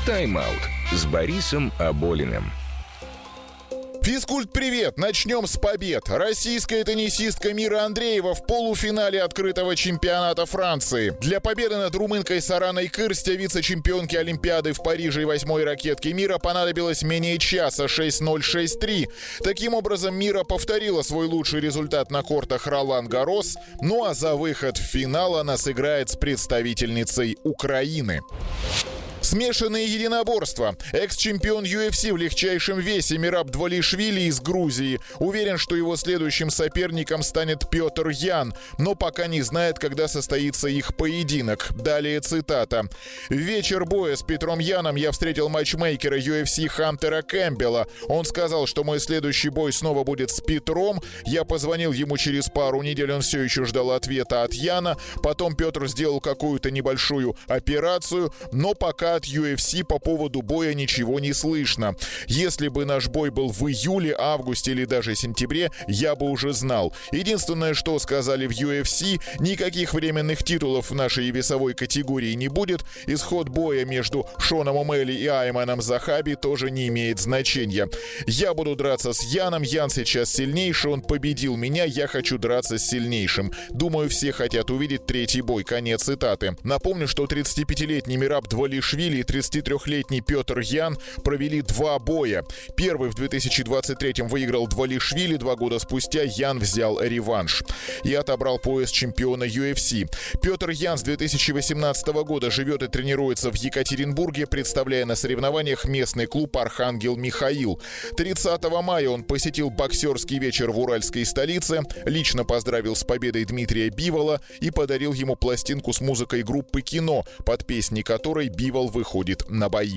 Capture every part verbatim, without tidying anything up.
Тайм-аут с Борисом Аболиным. Физкульт-привет! Начнем с побед. Российская теннисистка Мира Андреева в полуфинале открытого чемпионата Франции. Для победы над румынкой Сараной Кырстя, вице-чемпионки Олимпиады в Париже и восьмой ракетки мира, понадобилось менее часа — шесть ноль шесть три. Таким образом, Мира повторила свой лучший результат на кортах Ролан-Гаррос. Ну а за выход в финал она сыграет с представительницей Украины. Смешанные единоборства. Экс-чемпион ю эф си в легчайшем весе Мераб Двалишвили из Грузии уверен, что его следующим соперником станет Петр Ян, но пока не знает, когда состоится их поединок. Далее цитата. «В вечер боя с Петром Яном я встретил матчмейкера ю эф си Хантера Кэмпбелла. Он сказал, что мой следующий бой снова будет с Петром. Я позвонил ему через пару недель, он все еще ждал ответа от Яна. Потом Петр сделал какую-то небольшую операцию, но пока от ю эф си по поводу боя ничего не слышно. Если бы наш бой был в июле, августе или даже сентябре, я бы уже знал. Единственное, что сказали в ю эф си, никаких временных титулов в нашей весовой категории не будет. Исход боя между Шоном Омели и Айманом Захаби тоже не имеет значения. Я буду драться с Яном, Ян сейчас сильнейший, он победил меня, я хочу драться с сильнейшим. Думаю, все хотят увидеть третий бой». Конец цитаты. Напомню, что тридцатипятилетний Мераб Двалишвили и тридцатитрёхлетний Петр Ян провели два боя. Первый в две тысячи двадцать третьем выиграл Двалишвили, два года спустя Ян взял реванш и отобрал пояс чемпиона ю эф си. Петр Ян с две тысячи восемнадцатого года живет и тренируется в Екатеринбурге, представляя на соревнованиях местный клуб «Архангел Михаил». тридцатого мая он посетил боксерский вечер в уральской столице, лично поздравил с победой Дмитрия Бивола и подарил ему пластинку с музыкой группы «Кино», под песни которой Бивол выходит на бои.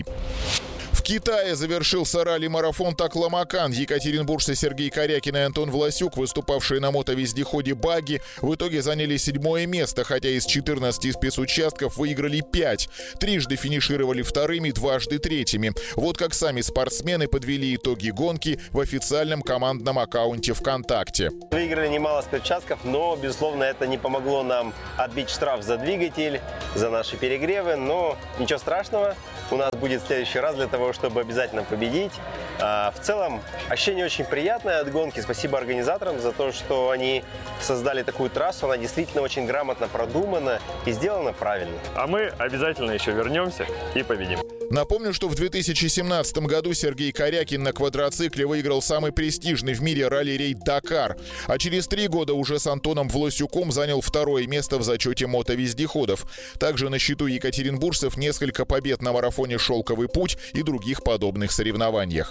В Китае завершился ралли-марафон Такламакан. Екатеринбуржцы Сергей Корякин и Антон Власюк, выступавшие на мотовездеходе «Багги», в итоге заняли седьмое место, хотя из четырнадцати спецучастков выиграли пять. Трижды финишировали вторыми, дважды третьими. Вот как сами спортсмены подвели итоги гонки в официальном командном аккаунте ВКонтакте. Выиграли немало спецучастков, но, безусловно, это не помогло нам отбить штраф за двигатель, за наши перегревы. Но ничего страшного, у нас будет в следующий раз для того, чтобы обязательно победить. А, в целом, ощущение очень приятное от гонки. Спасибо организаторам за то, что они создали такую трассу. Она действительно очень грамотно продумана и сделана правильно. А мы обязательно еще вернемся и победим. Напомню, что в две тысячи семнадцатом году Сергей Корякин на квадроцикле выиграл самый престижный в мире ралли-рейд «Дакар», а через три года уже с Антоном Власюком занял второе место в зачете мотовездеходов. Также на счету екатеринбуржцев несколько побед на марафоне «Шелковый путь» и других подобных соревнованиях.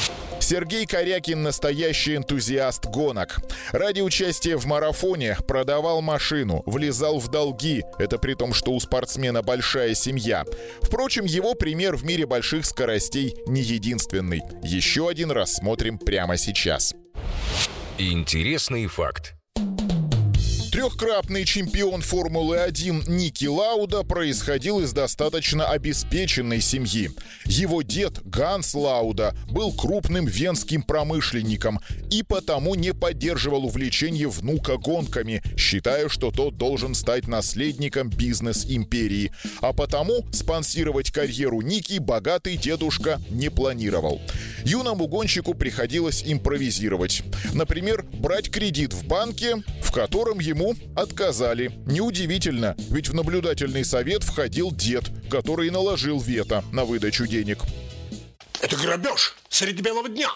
Сергей Корякин – настоящий энтузиаст гонок. Ради участия в марафоне продавал машину, влезал в долги. Это при том, что у спортсмена большая семья. Впрочем, его пример в мире больших скоростей не единственный. Еще один раз смотрим прямо сейчас. Интересный факт. Трехкратный чемпион Формулы один Ники Лауда происходил из достаточно обеспеченной семьи. Его дед Ганс Лауда был крупным венским промышленником и потому не поддерживал увлечение внука гонками, считая, что тот должен стать наследником бизнес-империи. А потому спонсировать карьеру Ники богатый дедушка не планировал. Юному гонщику приходилось импровизировать. Например, брать кредит в банке, в котором ему отказали. Неудивительно, ведь в наблюдательный совет входил дед, который наложил вето на выдачу денег. Это грабеж среди белого дня.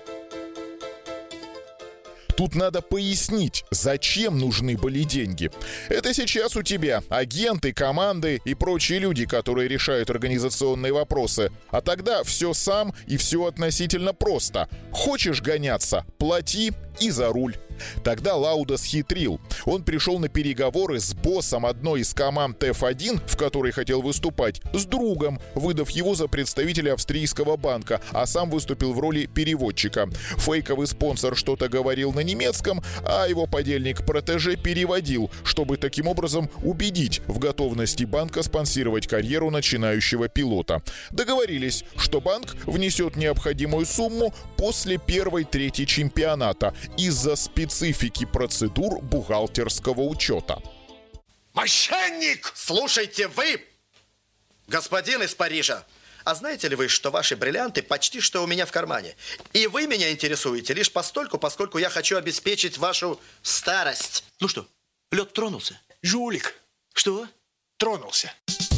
Тут надо пояснить, зачем нужны были деньги. Это сейчас у тебя агенты, команды и прочие люди, которые решают организационные вопросы. А тогда все сам и все относительно просто. Хочешь гоняться – плати и за руль. Тогда Лауда схитрил. Он пришел на переговоры с боссом одной из команд эф один, в которой хотел выступать, с другом, выдав его за представителя австрийского банка, а сам выступил в роли переводчика. Фейковый спонсор что-то говорил на немецком, а его подельник-протеже переводил, чтобы таким образом убедить в готовности банка спонсировать карьеру начинающего пилота. Договорились, что банк внесет необходимую сумму после первой трети чемпионата из-за специфики процедур бухгалтерского учета. Мошенник! Слушайте вы, господин из Парижа, А знаете ли вы, что ваши бриллианты почти что у меня в кармане? И вы меня интересуете лишь постольку, поскольку я хочу обеспечить вашу старость. Ну что, лед тронулся? Жулик. Что? Тронулся.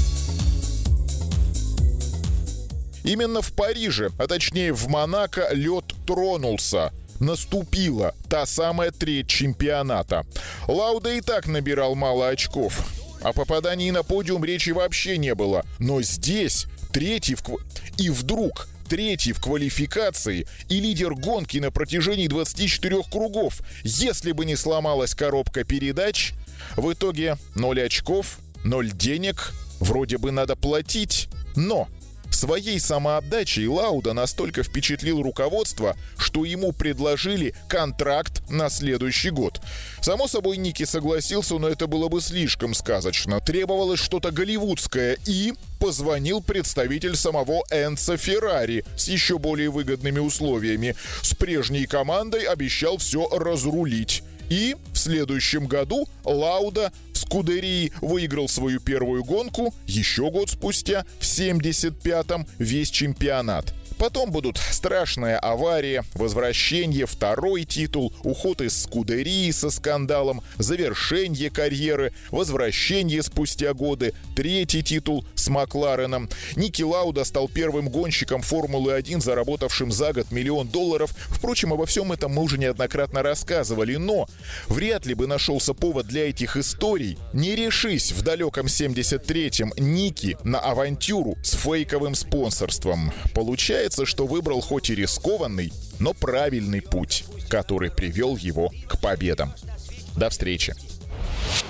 Именно в Париже, а точнее в Монако, лед тронулся. Наступила та самая треть чемпионата. Лауда и так набирал мало очков. О попадании на подиум речи вообще не было. Но здесь третий в... Кв... И вдруг третий в квалификации и лидер гонки на протяжении двадцати четырёх кругов. Если бы не сломалась коробка передач, в итоге ноль очков, ноль денег. Вроде бы надо платить, но... Своей самоотдачей Лауда настолько впечатлил руководство, что ему предложили контракт на следующий год. Само собой, Ники согласился, но это было бы слишком сказочно. Требовалось что-то голливудское, и позвонил представитель самого Энцо Феррари с еще более выгодными условиями. С прежней командой обещал все разрулить. И в следующем году Лауда в Скудерии выиграл свою первую гонку, еще год спустя, в семьдесят пятом, весь чемпионат. Потом будут страшная авария, возвращение, второй титул, уход из Скудерии со скандалом, завершение карьеры, возвращение спустя годы, третий титул с Маклареном. Ники Лауда стал первым гонщиком Формулы один, заработавшим за год миллион долларов. Впрочем, обо всем этом мы уже неоднократно рассказывали, но вряд ли бы нашелся повод для этих историй. Не решись в далеком семьдесят третьем Ники на авантюру с фейковым спонсорством. Получается, что выбрал хоть и рискованный, но правильный путь, который привел его к победам. До встречи!